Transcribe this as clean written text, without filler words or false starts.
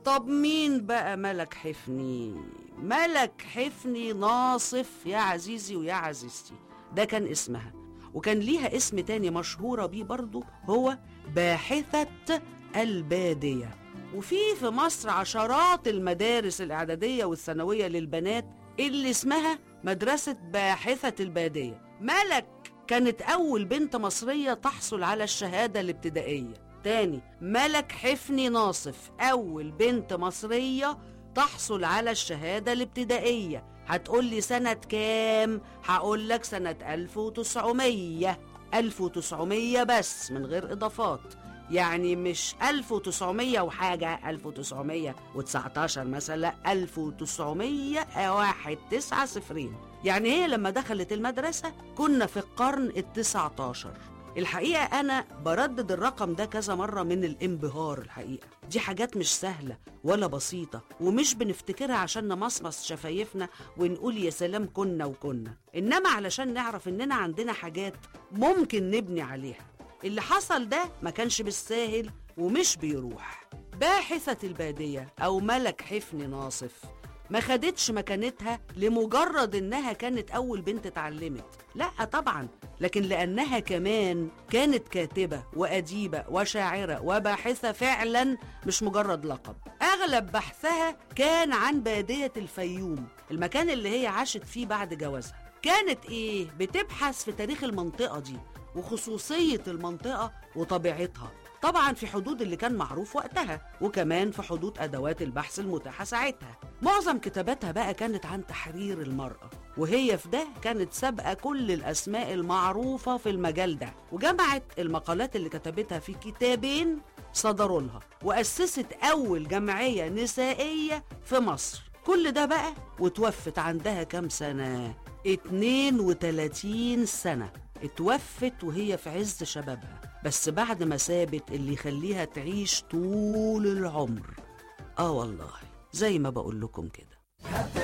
طب مين بقى ملك حفني؟ ملك حفني ناصف يا عزيزي ويا عزيزتي، ده كان اسمها، وكان ليها اسم تاني مشهورة بيه برضو، هو باحثة البادية. وفي مصر عشرات المدارس الإعدادية والثانوية للبنات اللي اسمها مدرسة باحثة البادية. ملك كانت أول بنت مصرية تحصل على الشهادة الابتدائية. تاني، ملك حفني ناصف أول بنت مصرية تحصل على الشهادة الابتدائية. هتقولي سنة كام؟ هقولك سنة 1900 بس من غير إضافات، يعني مش 1900 وحاجة 1919 مثلا، لا 1901 يعني هي لما دخلت المدرسة كنا في القرن 19. الحقيقة أنا بردد الرقم ده كذا مرة من الانبهار. الحقيقة دي حاجات مش سهلة ولا بسيطة، ومش بنفتكرها عشان نمصمص شفايفنا ونقول يا سلام كنا وكنا، إنما علشان نعرف إننا عندنا حاجات ممكن نبني عليها. اللي حصل ده ما كانش بالساهل ومش بيروح. باحثة البادية أو ملك حفني ناصف ما خدتش مكانتها لمجرد إنها كانت أول بنت اتعلمت، لا طبعا، لكن لأنها كمان كانت كاتبة وأديبة وشاعرة وباحثة فعلا، مش مجرد لقب. أغلب بحثها كان عن بادية الفيوم، المكان اللي هي عاشت فيه بعد جوازها. كانت بتبحث في تاريخ المنطقة دي وخصوصية المنطقة وطبيعتها، طبعا في حدود اللي كان معروف وقتها، وكمان في حدود أدوات البحث المتاحة ساعتها. معظم كتاباتها بقى كانت عن تحرير المرأة، وهي في ده كانت سابقة كل الأسماء المعروفة في المجال ده، وجمعت المقالات اللي كتبتها في كتابين صدروا لها، وأسست أول جمعية نسائية في مصر. كل ده بقى وتوفت عندها كام سنة؟ 32 سنة. اتوفت وهي في عز شبابها، بس بعد ما سابت اللي يخليها تعيش طول العمر. والله زي ما بقول لكم كده.